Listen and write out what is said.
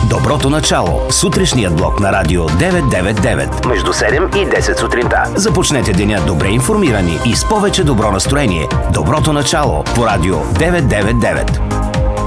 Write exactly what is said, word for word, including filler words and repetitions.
Доброто начало. Сутрешният блок на Радио деветстотин деветдесет и девет. Между седем и десет сутринта. Започнете деня добре информирани и с повече добро настроение. Доброто начало по Радио деветстотин деветдесет и девет.